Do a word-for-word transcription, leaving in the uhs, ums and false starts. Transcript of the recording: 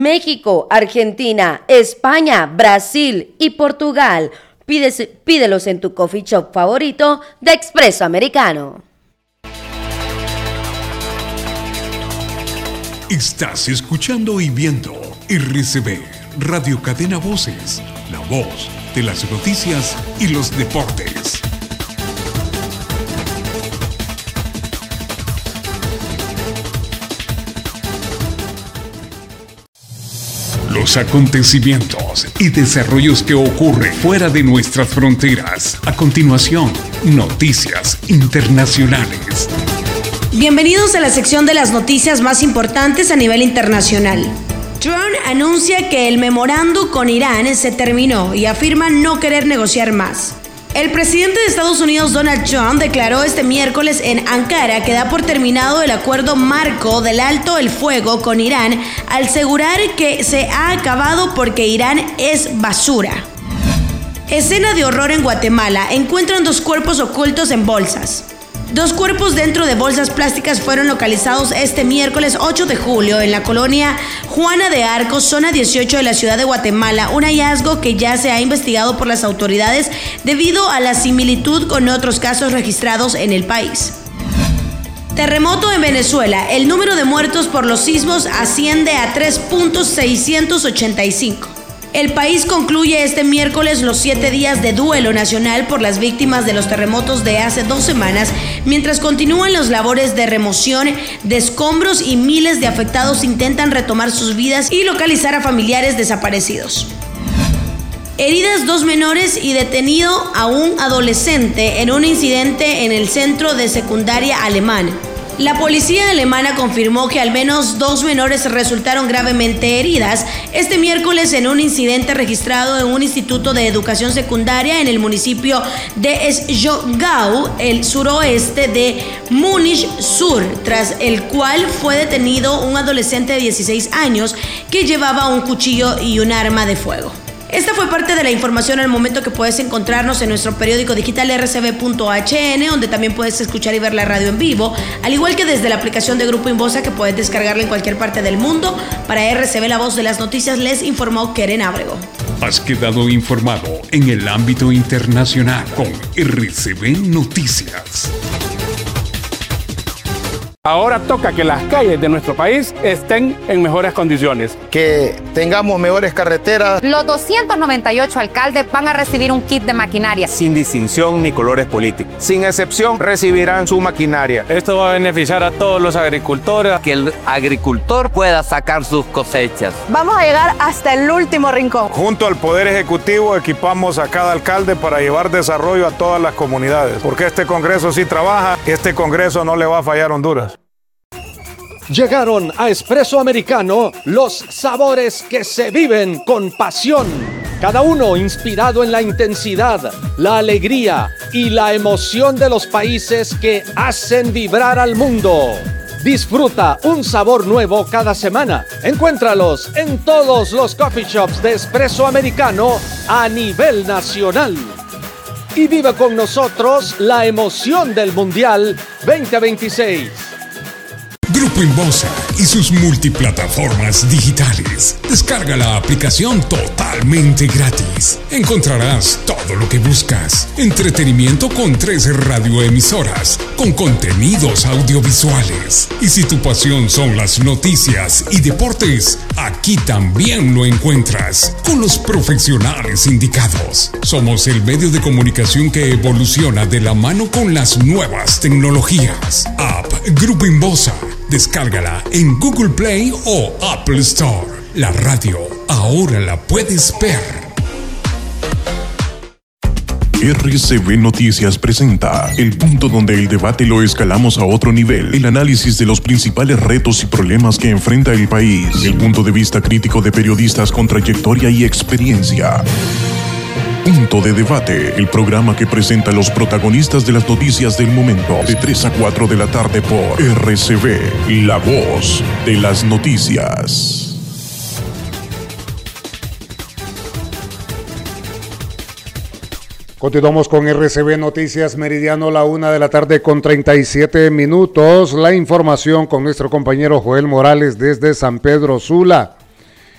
México, Argentina, España, Brasil y Portugal. Pídes, pídelos en tu coffee shop favorito de Expreso Americano. Estás escuchando y viendo R C B, Radio Cadena Voces, la voz de las noticias y los deportes. Los acontecimientos y desarrollos que ocurren fuera de nuestras fronteras. A continuación, noticias internacionales. Bienvenidos a la sección de las noticias más importantes a nivel internacional. Trump anuncia que el memorando con Irán se terminó y afirma no querer negociar más. El presidente de Estados Unidos, Donald Trump, declaró este miércoles en Ankara que da por terminado el acuerdo marco del alto el fuego con Irán, al asegurar que se ha acabado porque Irán es basura. Escena de horror en Guatemala. Encuentran dos cuerpos ocultos en bolsas. Dos cuerpos dentro de bolsas plásticas fueron localizados este miércoles ocho de julio en la colonia Juana de Arcos, zona dieciocho de la ciudad de Guatemala, un hallazgo que ya se ha investigado por las autoridades debido a la similitud con otros casos registrados en el país. Terremoto en Venezuela. El número de muertos por los sismos asciende a tres mil seiscientos ochenta y cinco. El país concluye este miércoles los siete días de duelo nacional por las víctimas de los terremotos de hace dos semanas, mientras continúan las labores de remoción de escombros y miles de afectados intentan retomar sus vidas y localizar a familiares desaparecidos. Heridas dos menores y detenido a un adolescente en un incidente en el centro de secundaria alemán. La policía alemana confirmó que al menos dos menores resultaron gravemente heridas este miércoles en un incidente registrado en un instituto de educación secundaria en el municipio de Schongau, el suroeste de Múnich Sur, tras el cual fue detenido un adolescente de dieciséis años que llevaba un cuchillo y un arma de fuego. Esta fue parte de la información al momento que puedes encontrarnos en nuestro periódico digital r c b punto h n, donde también puedes escuchar y ver la radio en vivo, al igual que desde la aplicación de Grupo Inbosa que puedes descargarla en cualquier parte del mundo. Para R C B, la voz de las noticias, les informó Keren Ábrego. Has quedado informado en el ámbito internacional con R C B Noticias. Ahora toca que las calles de nuestro país estén en mejores condiciones. Que tengamos mejores carreteras. Los doscientos noventa y ocho alcaldes van a recibir un kit de maquinaria. Sin distinción ni colores políticos. Sin excepción, recibirán su maquinaria. Esto va a beneficiar a todos los agricultores. Que el agricultor pueda sacar sus cosechas. Vamos a llegar hasta el último rincón. Junto al Poder Ejecutivo equipamos a cada alcalde para llevar desarrollo a todas las comunidades. Porque este Congreso sí trabaja, este Congreso no le va a fallar a Honduras. Llegaron a Expreso Americano los sabores que se viven con pasión. Cada uno inspirado en la intensidad, la alegría y la emoción de los países que hacen vibrar al mundo. Disfruta un sabor nuevo cada semana. Encuéntralos en todos los coffee shops de Expreso Americano a nivel nacional. Y vive con nosotros la emoción del Mundial veinte veintiséis. Grupo Inbosa y sus multiplataformas digitales. Descarga la aplicación totalmente gratis. Encontrarás todo lo que buscas. Entretenimiento con tres radioemisoras, con contenidos audiovisuales. Y si tu pasión son las noticias y deportes, aquí también lo encuentras, con los profesionales indicados. Somos el medio de comunicación que evoluciona de la mano con las nuevas tecnologías. App Grupo Inbosa. Descárgala en Google Play o Apple Store. La radio ahora la puedes ver. R C B Noticias presenta el punto donde el debate lo escalamos a otro nivel. El análisis de los principales retos y problemas que enfrenta el país. El punto de vista crítico de periodistas con trayectoria y experiencia. Punto de Debate, el programa que presenta a los protagonistas de las noticias del momento, de tres a cuatro de la tarde por R C B, la voz de las noticias. Continuamos con R C B Noticias Meridiano, la una de la tarde con treinta y siete minutos. La información con nuestro compañero Joel Morales desde San Pedro Sula.